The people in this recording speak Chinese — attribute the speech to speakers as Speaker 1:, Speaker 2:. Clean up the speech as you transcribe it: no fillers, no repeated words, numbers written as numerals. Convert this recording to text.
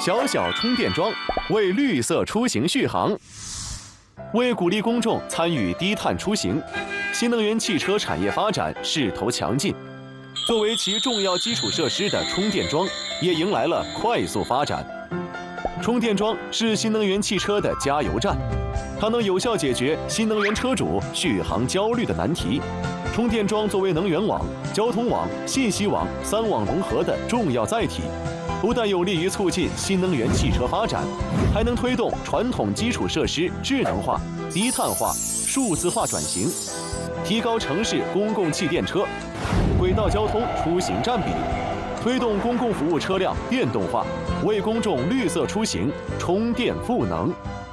Speaker 1: 小小充电桩为绿色出行续航。为鼓励公众参与低碳出行，新能源汽车产业发展势头强劲。作为其重要基础设施的充电桩，也迎来了快速发展。充电桩是新能源汽车的加油站，它能有效解决新能源车主续航焦虑的难题。充电桩作为能源网、交通网、信息网3网融合的重要载体，不但有利于促进新能源汽车发展，还能推动传统基础设施智能化、低碳化、数字化转型，提高城市公共汽电车、轨道交通出行占比，推动公共服务车辆电动化，为公众绿色出行充电赋能。